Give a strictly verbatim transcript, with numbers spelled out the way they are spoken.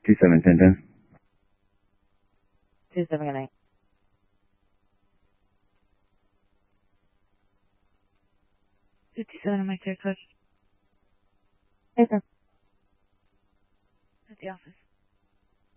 Two seven ten ten. Two seven good night. Fifty-seven on my third touch. Hey, sir. At the office.